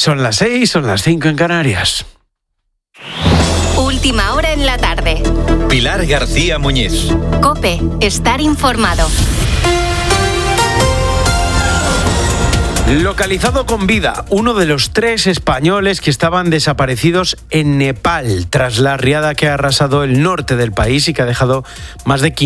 Son las 6, son las 5 en Canarias. Última hora en la tarde. Pilar García Muñiz. COPE, estar informado. Localizado con vida, uno de los 3 españoles que estaban desaparecidos en Nepal tras la riada que ha arrasado el norte del país y que ha dejado más de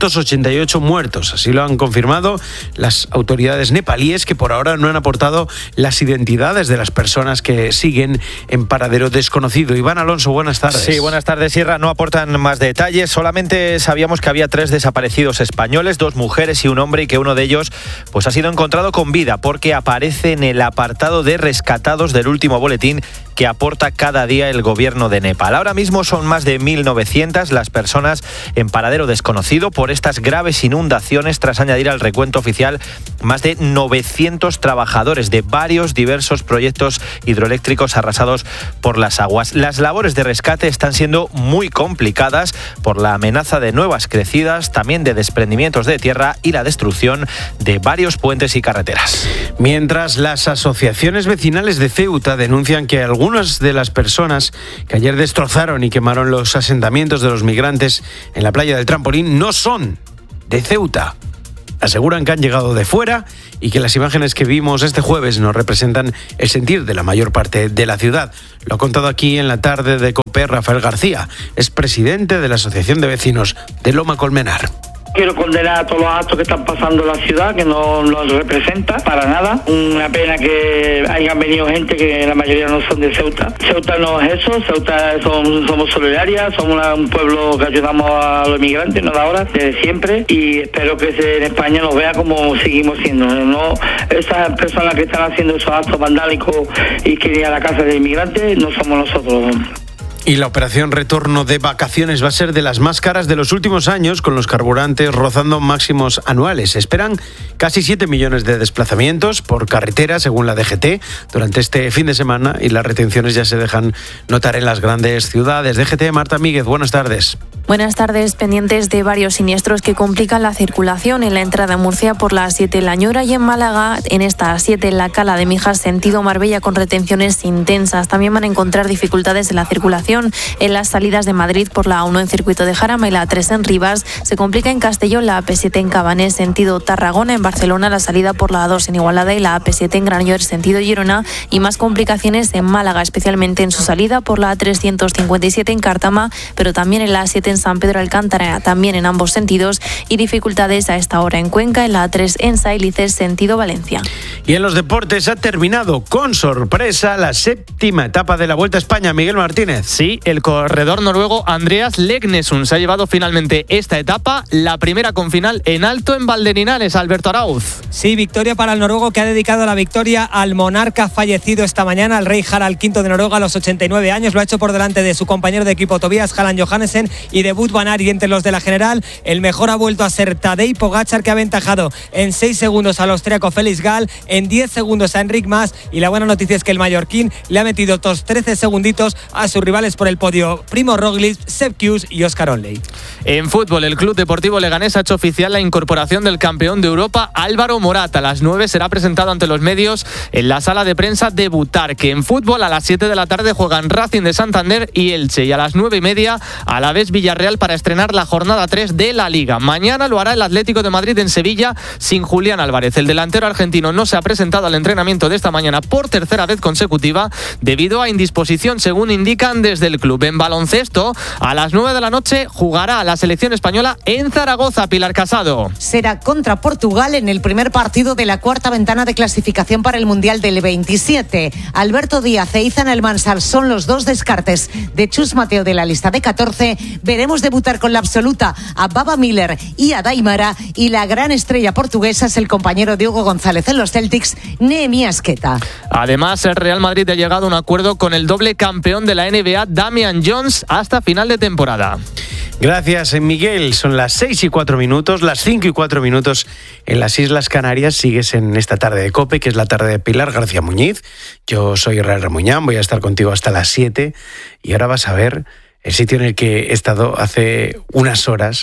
588 muertos. Así lo han confirmado las autoridades nepalíes, que por ahora no han aportado las identidades de las personas que siguen en paradero desconocido. Iván Alonso, buenas tardes. Sí, buenas tardes, Sierra. No aportan más detalles. Solamente sabíamos que había 3 desaparecidos españoles, 2 mujeres y un hombre, y que uno de ellos pues ha sido encontrado con vida porque aparece en el apartado de rescatados del último boletín que aporta cada día el gobierno de Nepal. Ahora mismo son más de 1.900 las personas en paradero desconocido por estas graves inundaciones, tras añadir al recuento oficial más de 900 trabajadores de varios diversos proyectos hidroeléctricos arrasados por las aguas. Las labores de rescate están siendo muy complicadas por la amenaza de nuevas crecidas, también de desprendimientos de tierra y la destrucción de varios puentes y carreteras. Mientras las asociaciones vecinales de Ceuta denuncian que algunas de las personas que ayer destrozaron y quemaron los asentamientos de los migrantes en la playa del Trampolín no son de Ceuta. Aseguran que han llegado de fuera y que las imágenes que vimos este jueves no representan el sentir de la mayor parte de la ciudad. Lo ha contado aquí en la tarde de COPE Rafael García, es presidente de la Asociación de Vecinos de Loma Colmenar. Quiero condenar a todos los actos que están pasando en la ciudad, que no nos representa para nada. Una pena que hayan venido gente que la mayoría no son de Ceuta. Ceuta no es eso, Ceuta somos solidarias, somos un pueblo que ayudamos a los inmigrantes, no de ahora, desde siempre, y espero que en España nos vea como seguimos siendo. No, esas personas que están haciendo esos actos vandálicos y que ir a la casa de inmigrantes no somos nosotros. Y la operación retorno de vacaciones va a ser de las más caras de los últimos años, con los carburantes rozando máximos anuales. Se esperan casi 7 millones de desplazamientos por carretera, según la DGT, durante este fin de semana, y las retenciones ya se dejan notar en las grandes ciudades. DGT, Marta Míguez, buenas tardes. Buenas tardes. Pendientes de varios siniestros que complican la circulación en la entrada a Murcia por la A7 en La Ñora y en Málaga, en esta A7 en la Cala de Mijas, sentido Marbella, con retenciones intensas. También van a encontrar dificultades en la circulación en las salidas de Madrid por la A1 en circuito de Jarama y la A3 en Rivas. Se complica en Castellón la AP7 en Cabanés, sentido Tarragona. En Barcelona la salida por la A2 en Igualada y la AP7 en Granollers, sentido Girona. Y más complicaciones en Málaga, especialmente en su salida por la A357 en Cártama, pero también en la A7 en San Pedro Alcántara, también en ambos sentidos. Y dificultades a esta hora en Cuenca, en la A3 en Sailices, sentido Valencia. Y en los deportes ha terminado con sorpresa la 7ª etapa de la Vuelta a España. Miguel Martínez. Sí, el corredor noruego Andreas Leknesund se ha llevado finalmente esta etapa, la primera con final en alto en Valdeninales. Alberto Arauz. Sí, victoria para el noruego, que ha dedicado la victoria al monarca fallecido esta mañana, al rey Harald V de Noruega, a los 89 años. Lo ha hecho por delante de su compañero de equipo Tobias Halland Johannessen y de Wout van Aert. Y entre los de la general, el mejor ha vuelto a ser Tadej Pogačar, que ha aventajado en 6 segundos al austríaco Felix Gall, en 10 segundos a Enric Mas. Y la buena noticia es que el mallorquín le ha metido otros 13 segunditos a sus rivales por el podio: Primo Roglic, Sepp Kuss y Oscar Onley. En fútbol, el Club Deportivo Leganés ha hecho oficial la incorporación del campeón de Europa, Álvaro Morata. A las 9 será presentado ante los medios en la sala de prensa de Butarque. En fútbol, a las 7 de la tarde juegan Racing de Santander y Elche, y a las 9:30 Alavés Villarreal para estrenar la jornada 3 de la Liga. Mañana lo hará el Atlético de Madrid en Sevilla sin Julián Álvarez. El delantero argentino no se ha presentado al entrenamiento de esta mañana por tercera vez consecutiva debido a indisposición, según indican desde el club. En baloncesto, a las 9 de la noche jugará la selección española en Zaragoza. Pilar Casado. Será contra Portugal en el primer partido de la cuarta ventana de clasificación para el Mundial del 27. Alberto Díaz e Izan Almansar son los 2 descartes de Chus Mateo de la lista de 14. Veremos debutar con la absoluta a Baba Miller y a Daimara, y la gran estrella portuguesa es el compañero de Hugo González en los Celtics, Nehemías Queta. Además, el Real Madrid ha llegado a un acuerdo con el doble campeón de la NBA, Damian Jones, hasta final de temporada. Gracias, Miguel. Son las 6:04, las 5:04 en las Islas Canarias. Sigues en esta tarde de COPE, que es la tarde de Pilar García Muñiz. Yo soy Israel Ramuñán, voy a estar contigo hasta las 7. Y ahora vas a ver el sitio en el que he estado hace unas horas,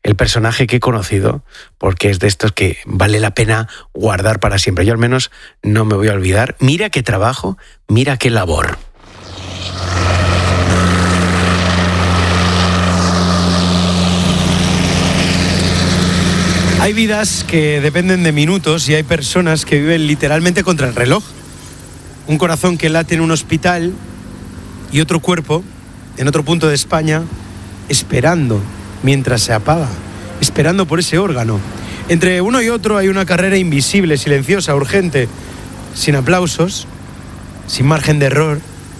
el personaje que he conocido, porque es de estos que vale la pena guardar para siempre. Yo al menos no me voy a olvidar. Mira qué trabajo, mira qué labor. Hay vidas que dependen de minutos y hay personas que viven literalmente contra el reloj. Un corazón que late en un hospital y otro cuerpo en otro punto de España esperando mientras se apaga, esperando por ese órgano. Entre uno y otro hay una carrera invisible, silenciosa, urgente, sin aplausos, sin margen de error.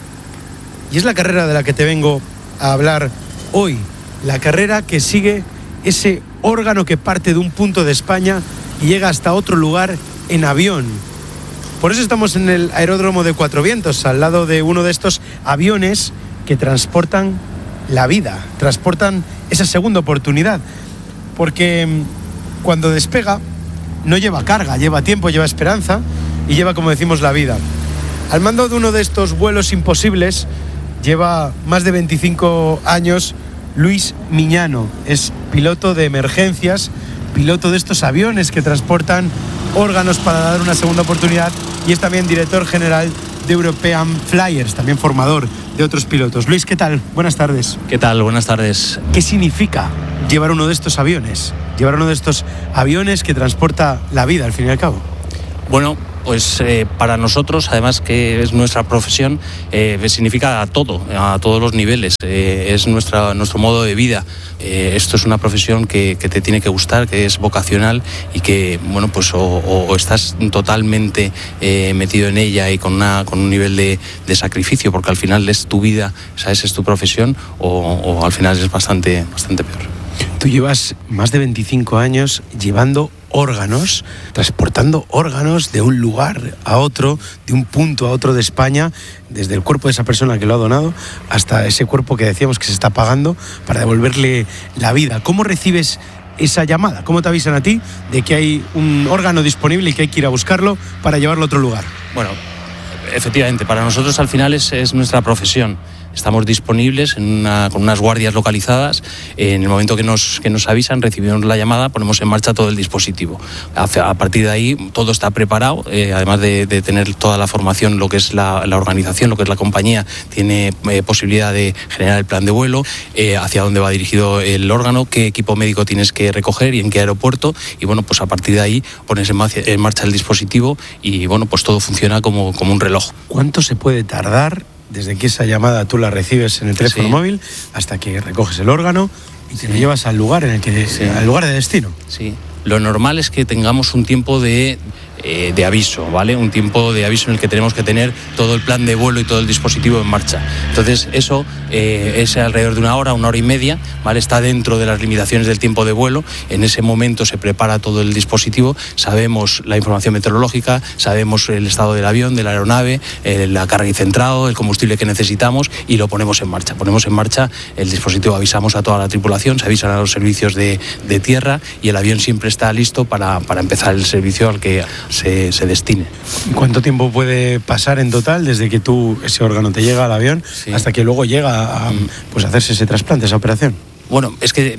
Y es la carrera de la que te vengo a hablar hoy, la carrera que sigue ese órgano que parte de un punto de España y llega hasta otro lugar en avión. Por eso estamos en el aeródromo de Cuatro Vientos, al lado de uno de estos aviones que transportan la vida, transportan esa segunda oportunidad. Porque cuando despega no lleva carga, lleva tiempo, lleva esperanza y lleva, como decimos, la vida. Al mando de uno de estos vuelos imposibles lleva más de 25 años Luis Miñano. Es piloto de emergencias, piloto de estos aviones que transportan órganos para dar una segunda oportunidad, y es también director general de European Flyers, también formador de otros pilotos. Luis, ¿qué tal? Buenas tardes. ¿Qué tal? Buenas tardes. ¿Qué significa llevar uno de estos aviones? Llevar uno de estos aviones que transporta la vida, al fin y al cabo. Bueno, pues para nosotros, además que es nuestra profesión, significa todo, a todos los niveles. Es nuestro modo de vida. Esto es una profesión que te tiene que gustar, que es vocacional y que, bueno, pues o estás totalmente metido en ella y con un nivel de sacrificio, porque al final es tu vida, ¿sabes? Es tu profesión, o al final es bastante peor. Tú llevas más de 25 años llevando órganos, transportando órganos de un lugar a otro, de un punto a otro de España, desde el cuerpo de esa persona que lo ha donado hasta ese cuerpo que decíamos que se está apagando para devolverle la vida. ¿Cómo recibes esa llamada? ¿Cómo te avisan a ti de que hay un órgano disponible y que hay que ir a buscarlo para llevarlo a otro lugar? Bueno, efectivamente, para nosotros al final es nuestra profesión. Estamos disponibles con unas guardias localizadas. En el momento que nos avisan, recibimos la llamada, ponemos en marcha todo el dispositivo. A partir de ahí todo está preparado, además de tener toda la formación, lo que es la organización, lo que es la compañía, tiene posibilidad de generar el plan de vuelo, hacia dónde va dirigido el órgano, qué equipo médico tienes que recoger y en qué aeropuerto, y bueno, pues a partir de ahí pones en marcha el dispositivo y bueno, pues todo funciona como un reloj. ¿Cuánto se puede tardar desde que esa llamada tú la recibes en el teléfono móvil hasta que recoges el órgano y te lo llevas al lugar al lugar de destino? Sí. Lo normal es que tengamos un tiempo de aviso, ¿vale? Un tiempo de aviso en el que tenemos que tener todo el plan de vuelo y todo el dispositivo en marcha. Entonces eso es alrededor de una hora y media, ¿vale? Está dentro de las limitaciones del tiempo de vuelo. En ese momento se prepara todo el dispositivo, sabemos la información meteorológica, sabemos el estado del avión, de la aeronave, la carga y centrado, el combustible que necesitamos, y lo ponemos en marcha. Ponemos en marcha el dispositivo, avisamos a toda la tripulación, se avisan a los servicios de tierra, y el avión siempre está listo para empezar el servicio al que se destine. ¿Cuánto tiempo puede pasar en total desde que ese órgano te llega al avión hasta que luego llega a hacerse ese trasplante, esa operación? Bueno, es que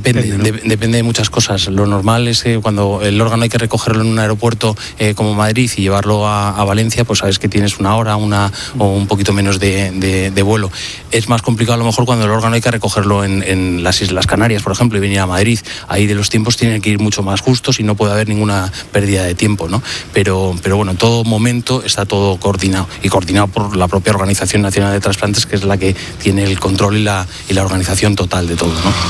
depende de muchas cosas. Lo normal es que cuando el órgano hay que recogerlo en un aeropuerto como Madrid y llevarlo a Valencia, pues sabes que tienes una hora o un poquito menos de vuelo. Es más complicado a lo mejor cuando el órgano hay que recogerlo en las Islas Canarias, por ejemplo, y venir a Madrid. Ahí de los tiempos tienen que ir mucho más justos y no puede haber ninguna pérdida de tiempo, ¿no? Pero bueno, en todo momento está todo coordinado, y coordinado por la propia Organización Nacional de Trasplantes, que es la que tiene el control y la organización total de todo, ¿no?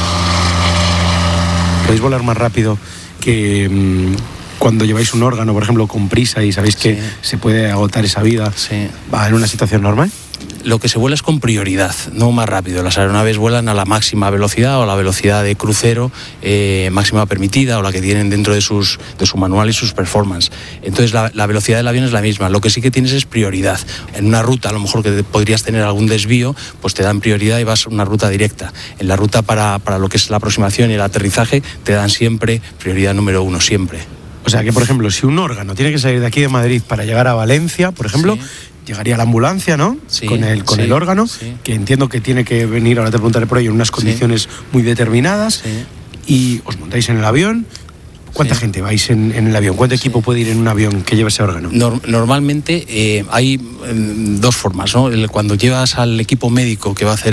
Podéis volar más rápido que cuando lleváis un órgano, por ejemplo, con prisa y sabéis que se puede agotar esa vida. ¿Va en una situación normal? Lo que se vuela es con prioridad, no más rápido. Las aeronaves vuelan a la máxima velocidad o a la velocidad de crucero máxima permitida, o la que tienen dentro de su manual y sus performance. Entonces la velocidad del avión es la misma. Lo que sí que tienes es prioridad. En una ruta, a lo mejor que podrías tener algún desvío, pues te dan prioridad y vas a una ruta directa. En la ruta para lo que es la aproximación y el aterrizaje te dan siempre prioridad número 1, siempre. O sea que, por ejemplo, si un órgano tiene que salir de aquí de Madrid para llegar a Valencia, por ejemplo, llegaría la ambulancia, ¿no? Con el órgano, que entiendo que tiene que venir, ahora te preguntaré por ello, en unas condiciones muy determinadas. y os montáis en el avión. ¿Cuánta gente vais en el avión? ¿Cuánto equipo puede ir en un avión que lleve ese órgano? Normalmente hay dos formas, ¿no? Cuando llevas al equipo médico que va a hacer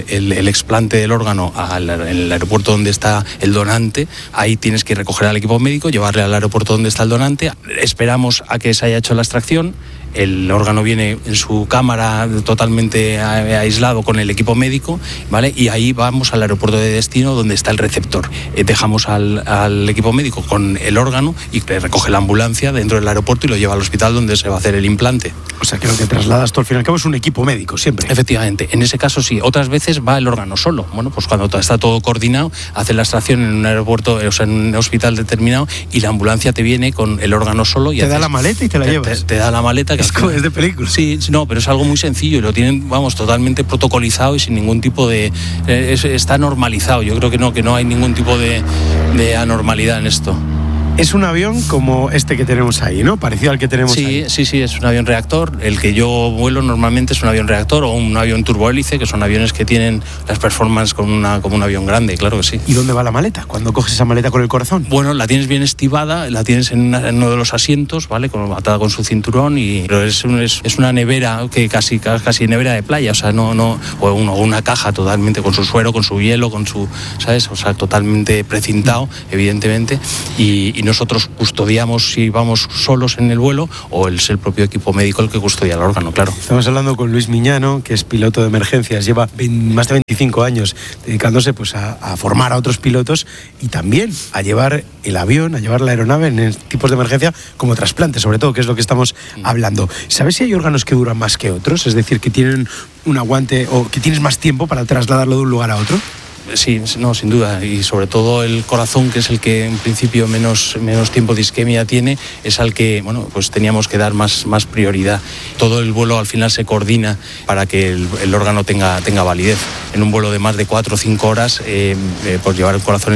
el explante del órgano en el aeropuerto donde está el donante, ahí tienes que recoger al equipo médico, llevarle al aeropuerto donde está el donante, esperamos a que se haya hecho la extracción, el órgano viene en su cámara totalmente aislado con el equipo médico, ¿vale? Y ahí vamos al aeropuerto de destino donde está el receptor. Dejamos al equipo médico con el órgano y recoge la ambulancia dentro del aeropuerto y lo lleva al hospital donde se va a hacer el implante. O sea, que lo que trasladas tú al fin y al cabo es un equipo médico, siempre. Efectivamente, en ese caso sí. Otras veces va el órgano solo. Bueno, pues cuando está todo coordinado, hace la extracción en un aeropuerto, o sea, en un hospital determinado, y la ambulancia te viene con el órgano solo. Y te da la maleta y te la llevas. Te da la maleta. Que es de película. Sí, no, pero es algo muy sencillo y lo tienen, totalmente protocolizado y sin ningún tipo de... está normalizado. Yo creo que no hay ningún tipo de anormalidad en esto. Es un avión como este que tenemos ahí, ¿no? Parecido al que tenemos ahí. Sí, es un avión reactor. El que yo vuelo normalmente es un avión reactor o un avión turbohélice, que son aviones que tienen las performances como un avión grande, claro que sí. ¿Y dónde va la maleta? ¿Cuándo coges esa maleta con el corazón? Bueno, la tienes bien estibada, la tienes en uno de los asientos, ¿vale? Atada con su cinturón, pero es una nevera que casi nevera de playa, o sea, o una caja totalmente con su suero, con su hielo, con su, ¿sabes? O sea, totalmente precintado, evidentemente, y nosotros custodiamos si vamos solos en el vuelo o es el propio equipo médico el que custodia el órgano, claro. Estamos hablando con Luis Miñano, que es piloto de emergencias, lleva más de 25 años dedicándose pues a formar a otros pilotos y también a llevar el avión, a llevar la aeronave en tipos de emergencia como trasplante, sobre todo, que es lo que estamos hablando. ¿Sabes si hay órganos que duran más que otros? Es decir, que tienen un aguante o que tienes más tiempo para trasladarlo de un lugar a otro. Sí, no, sin duda, y sobre todo el corazón, que es el que en principio menos tiempo de isquemia tiene, es al que, pues teníamos que dar más prioridad. Todo el vuelo al final se coordina para que el órgano tenga validez. En un vuelo de más de 4 o 5 horas, pues llevar el corazón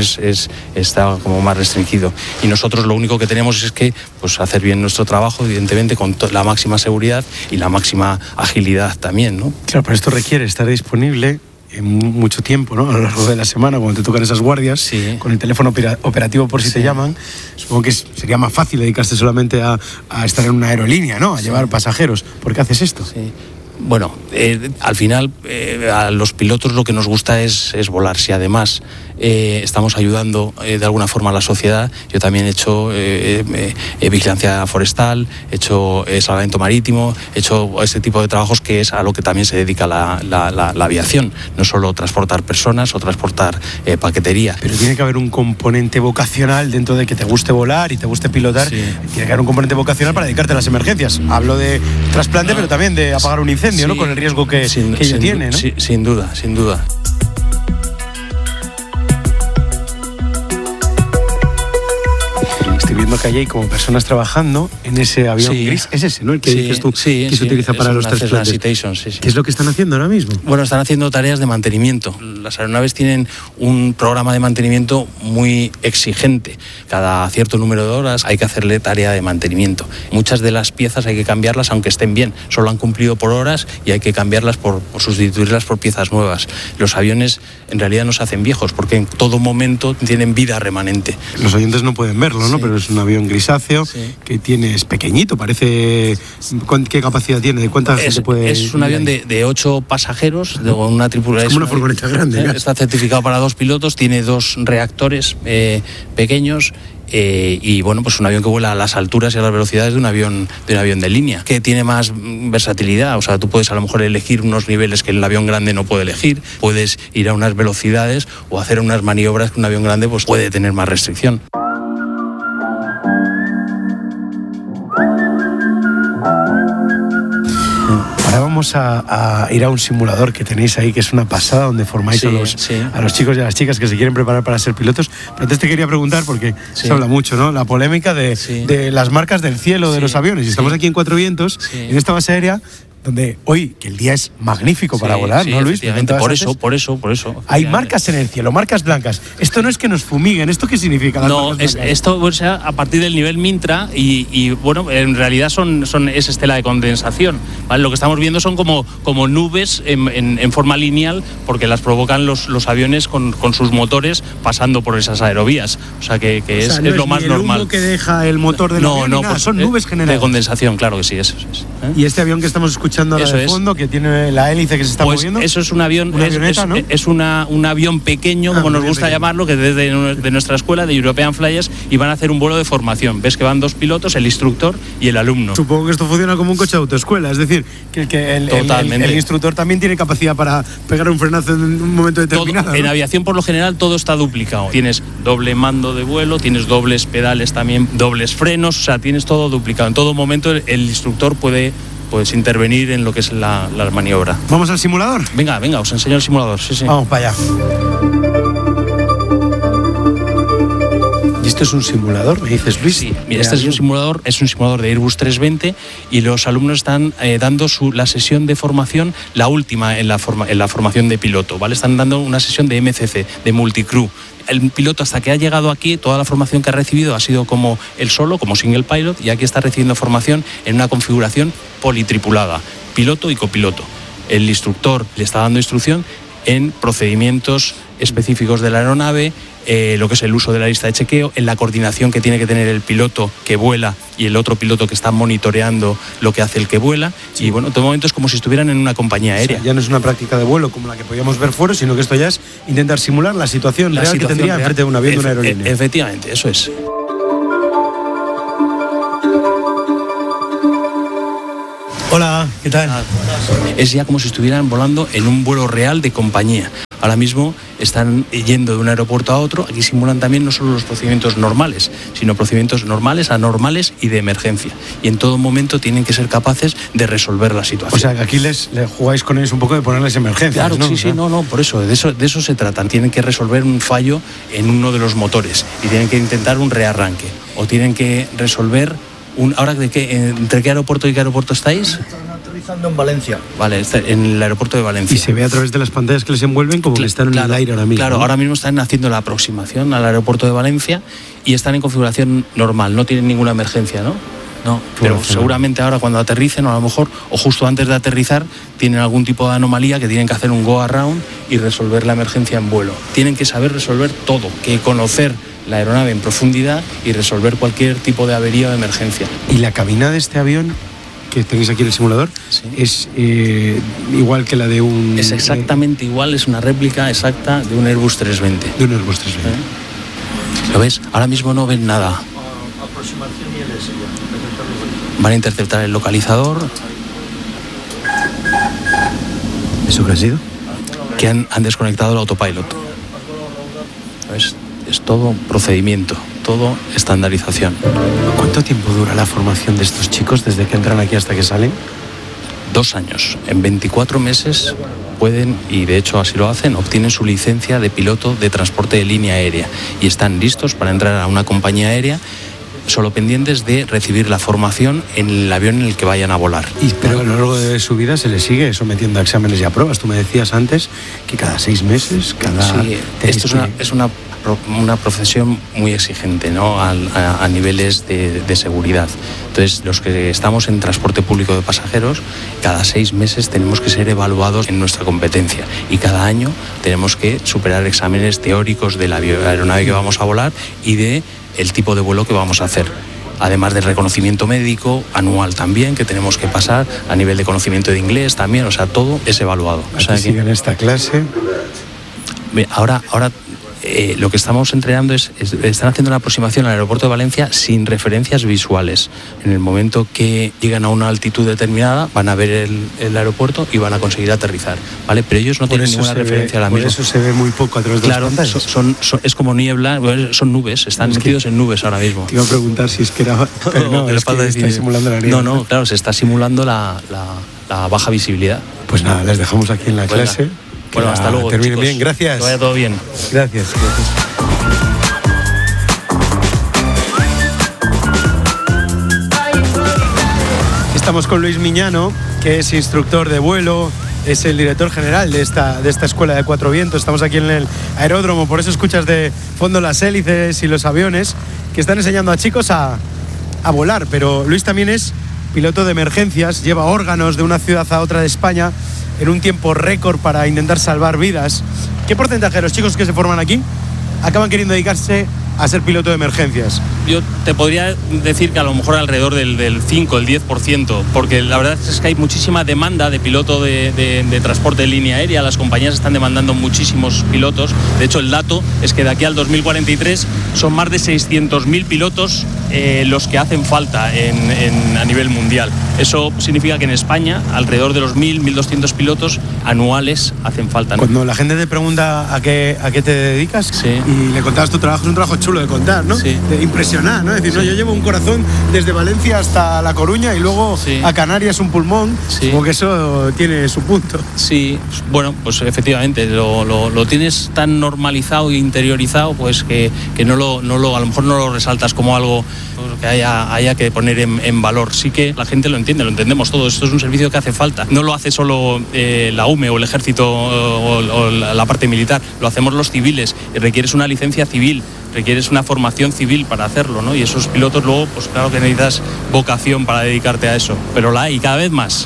está como más restringido. Y nosotros lo único que tenemos es que pues hacer bien nuestro trabajo, evidentemente, con la máxima seguridad y la máxima agilidad también, ¿no? Claro, pero esto requiere estar disponible en mucho tiempo, ¿no? A lo largo de la semana, cuando te tocan esas guardias, sí, con el teléfono operativo por si te llaman. Supongo que sería más fácil dedicarse solamente a estar en una aerolínea, ¿no? A llevar pasajeros. ¿Por qué haces esto? Sí. Bueno, al final a los pilotos lo que nos gusta es volar. Si además estamos ayudando de alguna forma a la sociedad, yo también he hecho vigilancia forestal, he hecho salvamento marítimo, he hecho este tipo de trabajos que es a lo que también se dedica la aviación, no solo transportar personas o transportar paquetería. Pero tiene que haber un componente vocacional dentro de que te guste volar y te guste pilotar, sí. Tiene que haber un componente vocacional para dedicarte a las emergencias. Hablo de trasplante, pero también de apagar un incendio, sí, ¿no? Con el riesgo que ello tiene, ¿no? Sí, sin duda. Estoy viendo que hay como personas trabajando en ese avión gris. Es ese, ¿no? El que dices tú que se utiliza para los trasplantes. ¿Qué es lo que están haciendo ahora mismo? Bueno, están haciendo tareas de mantenimiento. Las aeronaves tienen un programa de mantenimiento muy exigente. Cada cierto número de horas hay que hacerle tarea de mantenimiento. Muchas de las piezas hay que cambiarlas aunque estén bien. Solo han cumplido por horas y hay que cambiarlas por sustituirlas por piezas nuevas. Los aviones en realidad no se hacen viejos porque en todo momento tienen vida remanente. Los oyentes no pueden verlo, ¿no? Pero es un avión grisáceo que es pequeñito, parece... ¿Qué capacidad tiene? ¿De cuánta gente puede...? Es un avión de 8 pasajeros, de una tripulación. Es como una furgoneta grande. Está certificado para 2 pilotos, tiene 2 reactores pequeños. Y bueno, pues un avión que vuela a las alturas y a las velocidades de un avión de línea, que tiene más versatilidad. O sea, tú puedes a lo mejor elegir unos niveles que el avión grande no puede elegir, puedes ir a unas velocidades o hacer unas maniobras que un avión grande pues puede tener más restricción. Ahora vamos a ir a un simulador que tenéis ahí, que es una pasada, donde formáis a los chicos y a las chicas que se quieren preparar para ser pilotos. Pero antes te quería preguntar, porque se habla mucho, ¿no? La polémica de las marcas del cielo de los aviones. Y estamos aquí en Cuatro Vientos, en esta base aérea, donde hoy, que el día es magnífico para volar, ¿no, Luis? Por eso. Hay marcas en el cielo, marcas blancas. Esto no es que nos fumiguen, ¿esto qué significa? No, esto a partir del nivel Mintra y bueno, en realidad es estela de condensación, ¿vale? Lo que estamos viendo son como nubes en forma lineal, porque las provocan los aviones con sus motores pasando por esas aerovías. O sea que es lo más normal. El humo que deja el motor del avión, nada, son nubes generadas. De condensación, claro que sí, eso es. Y este avión que estamos escuchando ahora de fondo, que tiene la hélice que se está moviendo. Eso es un avión, es un avión pequeño, como nos gusta llamarlo, que desde de nuestra escuela, de European Flyers, y van a hacer un vuelo de formación. Ves que van 2 pilotos, el instructor y el alumno. Supongo que esto funciona como un coche de autoescuela, es decir, que el instructor también tiene capacidad para pegar un frenazo en un momento determinado. En aviación, por lo general, todo está duplicado. Tienes doble mando de vuelo, tienes dobles pedales también, dobles frenos, o sea, tienes todo duplicado. En todo momento el instructor puedes intervenir en lo que es la maniobra. ¿Vamos al simulador? Venga, os enseño el simulador. Sí. Vamos para allá. ¿Y esto es un simulador, me dices, Luis? Sí, mira, este es un simulador de Airbus 320 y los alumnos están dando la sesión de formación, la última en la formación de piloto, ¿vale? Están dando una sesión de MCC, de multicrew. El piloto, hasta que ha llegado aquí, toda la formación que ha recibido ha sido como él solo, como single pilot, y aquí está recibiendo formación en una configuración politripulada, piloto y copiloto. El instructor le está dando instrucción en procedimientos específicos de la aeronave, lo que es el uso de la lista de chequeo, en la coordinación que tiene que tener el piloto que vuela y el otro piloto que está monitoreando lo que hace el que vuela. Sí. Y bueno, en todo momento es como si estuvieran en una compañía aérea. O sea, ya no es una práctica de vuelo como la que podíamos ver fuera, sino que esto ya es intentar simular la situación real que tendría enfrente de un avión de una aerolínea. Efectivamente, eso es. Hola, ¿qué tal? Es ya como si estuvieran volando en un vuelo real de compañía. Ahora mismo están yendo de un aeropuerto a otro. Aquí simulan también no solo los procedimientos normales, sino procedimientos normales, anormales y de emergencia. Y en todo momento tienen que ser capaces de resolver la situación. O sea, que aquí les jugáis con ellos un poco de ponerles emergencias, claro, ¿no? Sí, por eso, de eso se tratan. Tienen que resolver un fallo en uno de los motores y tienen que intentar un rearranque. O tienen que resolver ¿ahora entre qué aeropuerto y qué aeropuerto estáis? Aterrizando en Valencia. Vale, está en el aeropuerto de Valencia. Y se ve a través de las pantallas que les envuelven como que están en el aire ahora mismo. Claro, ¿no? Ahora mismo están haciendo la aproximación al aeropuerto de Valencia y están en configuración normal, no tienen ninguna emergencia, ¿no? No, pero seguramente ahora cuando aterricen, o a lo mejor, o justo antes de aterrizar, tienen algún tipo de anomalía que tienen que hacer un go around y resolver la emergencia en vuelo. Tienen que saber resolver todo, que conocer la aeronave en profundidad y resolver cualquier tipo de avería o de emergencia. ¿Y la cabina de este avión que tenéis aquí en el simulador es igual que la de un...? Es exactamente igual, es una réplica exacta de un Airbus 320. De un Airbus 320. ¿Lo ves? Ahora mismo no ven nada. Van a interceptar el localizador. ¿Eso qué ha sido? Que han desconectado el autopilot. ¿Ves? Es todo procedimiento, todo estandarización. ¿Cuánto tiempo dura la formación de estos chicos desde que entran aquí hasta que salen? 2 años. En 24 meses pueden, y de hecho así lo hacen, obtienen su licencia de piloto de transporte de línea aérea y están listos para entrar a una compañía aérea, solo pendientes de recibir la formación en el avión en el que vayan a volar. Pero a lo largo de su vida se les sigue sometiendo a exámenes y a pruebas. Tú me decías antes que cada 6 meses, Sí, esto es una profesión muy exigente, ¿no? a niveles de seguridad. Entonces, los que estamos en transporte público de pasajeros, cada 6 meses tenemos que ser evaluados en nuestra competencia y cada año tenemos que superar exámenes teóricos de la aeronave que vamos a volar y de el tipo de vuelo que vamos a hacer. Además del reconocimiento médico anual también, que tenemos que pasar, a nivel de conocimiento de inglés también, o sea, todo es evaluado. O sea, siguen esta clase. Ahora lo que estamos entrenando están haciendo una aproximación al aeropuerto de Valencia sin referencias visuales. En el momento que llegan a una altitud determinada, van a ver el aeropuerto y van a conseguir aterrizar, ¿vale? Pero ellos no tienen ninguna referencia a la misma. Por eso se ve muy poco a través de las pantallas. Es como niebla, son nubes, están metidos en nubes ahora mismo. Te iba a preguntar si es que era... Pero no, es que está simulando la niebla. No, claro, se está simulando la baja visibilidad. Pues nada, les dejamos aquí en la clase. Bueno, hasta luego. Terminen bien, gracias. Que vaya todo bien. Gracias. Estamos con Luis Miñano, que es instructor de vuelo, es el director general de esta escuela de Cuatro Vientos. Estamos aquí en el aeródromo, por eso escuchas de fondo las hélices y los aviones que están enseñando a chicos a volar. Pero Luis también es piloto de emergencias, lleva órganos de una ciudad a otra de España en un tiempo récord para intentar salvar vidas. ¿Qué porcentaje de los chicos que se forman aquí acaban queriendo dedicarse a ser piloto de emergencias? Yo te podría decir que a lo mejor alrededor del 5, el 10%, porque la verdad es que hay muchísima demanda de piloto de transporte de línea aérea. Las compañías están demandando muchísimos pilotos. De hecho, el dato es que de aquí al 2043 son más de 600.000 pilotos los que hacen falta a nivel mundial. Eso significa que en España alrededor de los 1.200 pilotos anuales hacen falta, ¿no? Cuando la gente te pregunta a qué te dedicas, sí, y le contabas tu trabajo, es un trabajo chulo de contar, ¿no? Sí. De impresionar, ¿no? Es decir, sí, no, yo llevo un corazón desde Valencia hasta La Coruña y luego sí, a Canarias un pulmón, sí, como que eso tiene su punto. Sí, bueno, pues efectivamente lo tienes tan normalizado e interiorizado, pues que a lo mejor no lo resaltas como algo que haya que poner en valor. Sí que la gente lo entiende, lo entendemos todos. Esto es un servicio que hace falta. No lo hace solo la UME o el ejército o la parte militar, lo hacemos los civiles. Requieres una licencia civil, requieres una formación civil para hacerlo, ¿no? Y esos pilotos luego, pues claro que necesitas vocación para dedicarte a eso, pero la hay cada vez más.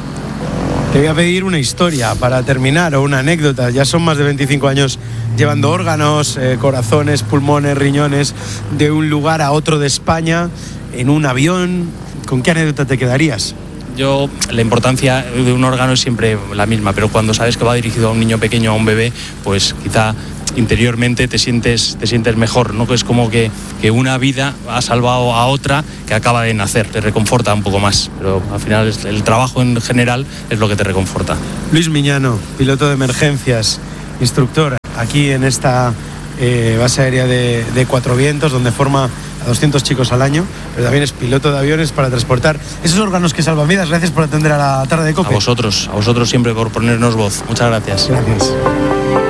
Te voy a pedir una historia para terminar, o una anécdota. Ya son más de 25 años llevando órganos, corazones, pulmones, riñones, de un lugar a otro de España, en un avión. ¿Con qué anécdota te quedarías? Yo, la importancia de un órgano es siempre la misma, pero cuando sabes que va dirigido a un niño pequeño, a un bebé, pues quizá interiormente te sientes mejor, ¿no? Que es como que una vida ha salvado a otra que acaba de nacer, te reconforta un poco más, pero al final el trabajo en general es lo que te reconforta. Luis Miñano, piloto de emergencias, instructor aquí en esta base aérea de Cuatro Vientos, donde forma a 200 chicos al año, pero también es piloto de aviones para transportar esos órganos que salvan vidas. Gracias por atender a la tarde de COPE. A vosotros siempre por ponernos voz. Muchas gracias. Gracias.